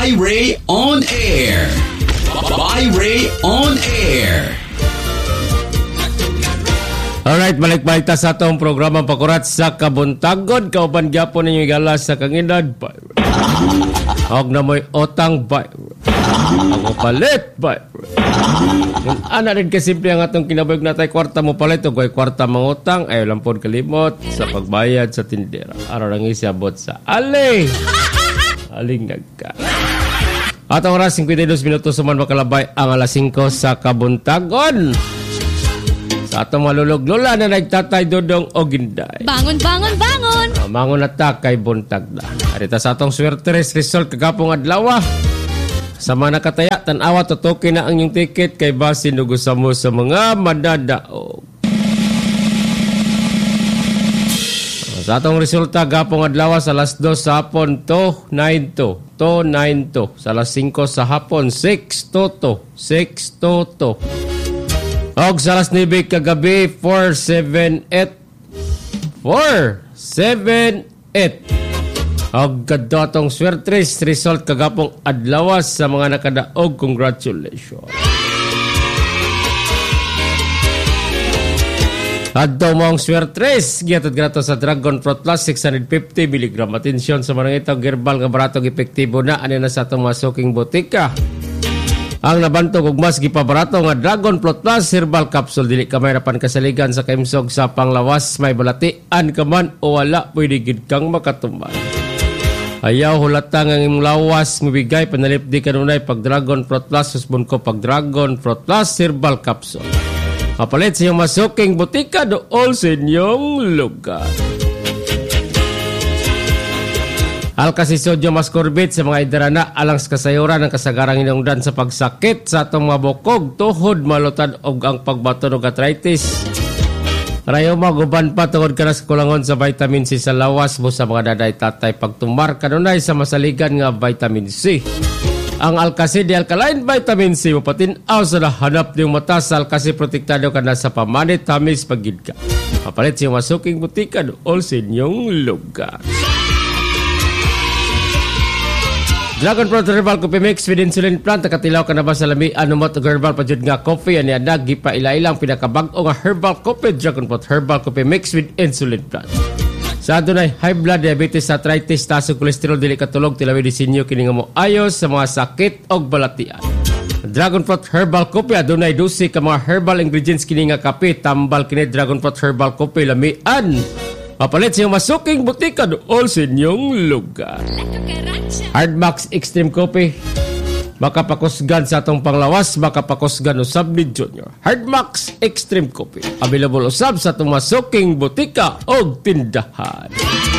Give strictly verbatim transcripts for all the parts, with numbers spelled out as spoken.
Byray on Air. Byray on Air. Alright, balik-balik ta sa atong programa Pakurat sa Kabuntagon. Kauban gyapon ninyo igala sa kangidad. Huwag na mo'y otang. Ako palit. Kung ana rin kasimple ang atong kinabayog na tayo kwarta mo palit o kay kwarta mangutang, ay lampon kalimot sa pagbayad sa tindera. Araw lang isabot sa ali. Aling nagka. Atong oras, fifty-two minutos suman makalabay ang alas singko sa Kabuntagon. Sa atong malulog-lula na nagtatay Dodong o Ginday. Bangon, bangon, bangon! Uh, mangon na ta kay buntag na. Arita sa atong swerteres result kagapong adlaw. Sa mga nakataya, tanawa, tutukin na ang inyong ticket kay basin nugusan mo sa mga madadaog. Uh, sa atong resulta, gapong adlaw sa alas dos sa hapon, to nine to. to nine to. Sa alas singko sa hapon, six to to. six to to. Og sa alas nine kagabi, four seven eight. four seven eight. Og kadtong swertres result kagapong adlaw sa mga nakadaog. Congratulations. Adto mong swertres giatod grato sa Dragon Fruit Plus six hundred fifty milligram. Atensyon sa mga itong herbal nga baratong epektibo na ani na sa atong masuking botika. Ang nabantog ug mas gipabarato nga Dragon Fruit Plus Herbal Capsule. Dili ka mahirapan kasaligan sa kaimsog sa panglawas. May balatian ka man o wala, pwede gid kang makatumbas. Ayaw hulata nga imong lawas mubigay panalipdi kanunay pag Dragon Fruit Plus susbon ko pag Dragon Fruit Plus Herbal Capsule. Mapalit sa iyong masuking butika dool sa inyong lugar. Alkasi sodium ascorbate sa mga idarana alang sa kasayuran ng kasagarang hinungdan sa pagsakit sa atong mga bukog, tuhod, malutad o ang pagbato ng arthritis. Rayo maguban pa tungod ka na sa kulangon sa vitamin C sa lawas mo sa mga daday tatay pagtumar kanunay sa masaligan nga vitamin C. Ang Alkasi di alkaline vitamin C mapatinaw sa nahanap niyong mata sa Alkasi protektado ka na sa pamanit tamis pagid ka. Mapalit siyang masuking butika dool sa inyong lugar. Dragon Fruit Herbal Coffee Mix with Insulin Plant. Nakatilaw ka na ba sa lami? Ano mo ito herbal pa dyan nga coffee? Ani adag, gipa ilailang pinakabag-o nga herbal coffee. Dragon Fruit Herbal Coffee Mix with Insulin Plant. Sa adunay high blood, diabetes, arthritis, taas o kolesterol, dili katulog, tilawi disenyo, kininga mo ayos sa mga sakit o balatian. Dragon Fruit Herbal Coffee, adunay dusi ka mga herbal ingredients kininga kape, tambal kini Dragon Fruit Herbal Coffee, lamian. Mapalit sa iyong masuking butika dool sa inyong lugar. Hardmax Extreme Coffee. Makapakusgan sa atong panglawas, makapakusgan usab ni Junior. Hardmax Extreme Coffee. Available usab sa atong masuking butika o tindahan.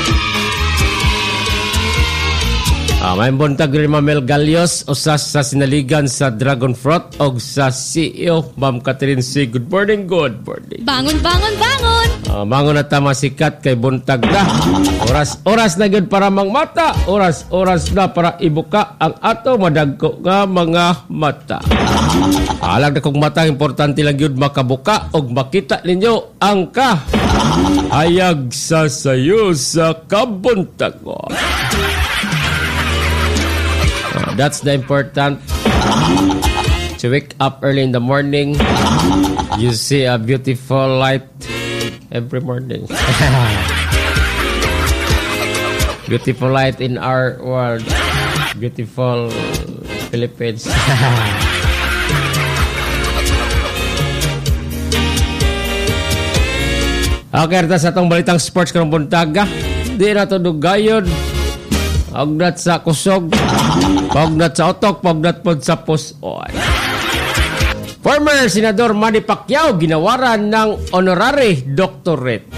Ah, may buntag rin Mel Galios usas sa sinaligan sa Dragon Fruit o sa C E O Ma'am Catherine C. Good morning, good morning. Bangon, bangon, bangon. Ah, bangon na tama sikat kay buntag na. Oras, oras na gud para mangmata. Oras, oras na para ibuka ang ato madagko nga mga mata. Alag na kong mata, importante lang yun makabuka o makita ninyo ang ka. Hayag sa sayo sa kabuntagon. That's the important. To wake up early in the morning, you see a beautiful light every morning. Beautiful light in our world. Beautiful Philippines. Okay, rita sa itong balitang sports karong buntaga. Di na ito dugayon. Pagnat sa kusog, pagnat sa otok, pagnat po sa pusoy. Former Senador Manny Pacquiao ginawaran ng honorary doctorate.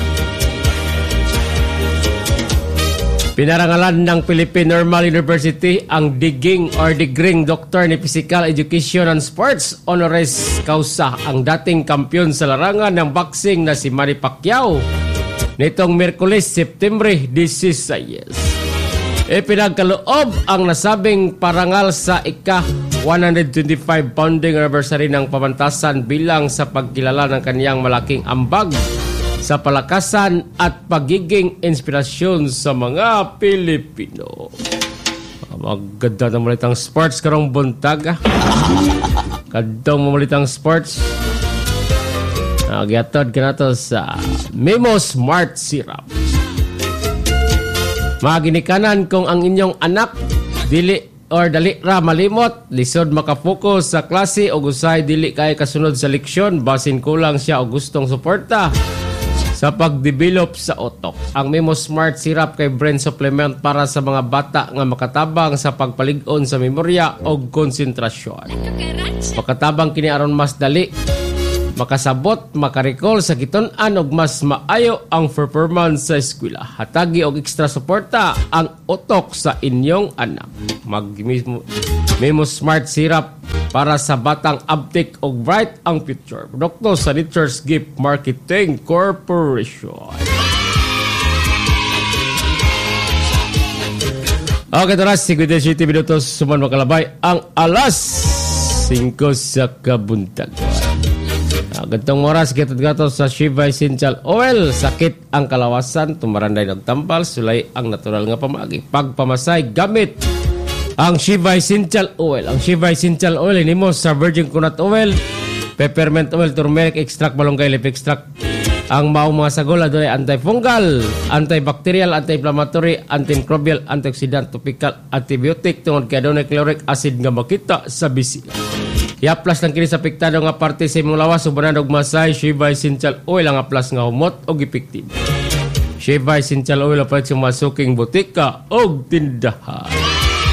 Pinarangalan ng Philippine Normal University ang diging or degreeng doctor ni Physical Education and Sports honoris causa ang dating kampiyon sa larangan ng boxing na si Manny Pacquiao nitong Miyerkules, September sixteen. Ipinagkaloob ang nasabing parangal sa ika one hundred twenty-five founding anniversary ng pamantasan bilang sa pagkilala ng kaniyang malaking ambag sa palakasan at pagiging inspirasyon sa mga Pilipino. Maganda na malitang sports karong buntag. Kadtong malitang sports. Nagyatod ka na to sa Memo Smart Syrup. Maginikanan kung ang inyong anak dili or dali ra malimot, lisod makapokus sa klase o gusay dili kay kasunod sa leksyon, basin kulang siya o gustong suporta sa pagdevelop sa utok. Ang Memo Smart Syrup kay brain supplement para sa mga bata nga makatabang sa pagpalig-on sa memorya o konsentrasyon. Makatabang kini aron mas dali makasabot, makarecall sa kiton-an og mas maayo ang performance sa eskwela. Hatagi og extra suporta ang utok sa inyong anak. Mag-Memo Memo Smart Syrup para sa batang uptake og bright ang future. Produkto sa Nature's Gift Marketing Corporation. Okay, taras, fifty minutos suman makalabay ang alas singko sa kabuntagan. Gantong oras gatot-gatot sa Shiva Essential Oil. Sakit ang kalawasan, tumaranday nagtambal, sulay ang natural nga pamagi. Pagpamasay gamit ang Shiva Essential Oil. Ang Shiva Essential Oil inimo sa virgin coconut oil, peppermint oil, turmeric extract, malunggay leaf extract. Ang maong mga sagol adunay antifungal, antibacterial, anti-inflammatory, antimicrobial, antioxidant, topical, antibiotic tungod kay adunay chloric acid nga makita sa bisila. I-plus lang kini sa apektado nga parte sa imong lawas subanan og masay Shiva Essential Oil ang aplas nga humot og epektibo. Shiva Essential Oil apay sa masuking butika og tindahan.